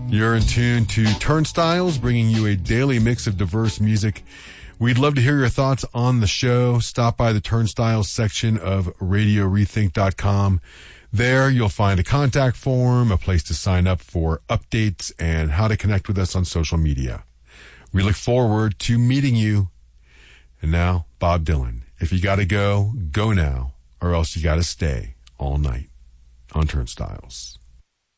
You're in tune to Turnstiles, bringing you a daily mix of diverse music. We'd love to hear your thoughts on the show. Stop by the Turnstiles section of RadioRethink.com. There you'll find a contact form, a place to sign up for updates, and how to connect with us on social media. We look forward to meeting you. And now, Bob Dylan. If you gotta go, go now, or else you gotta stay all night on Turnstiles.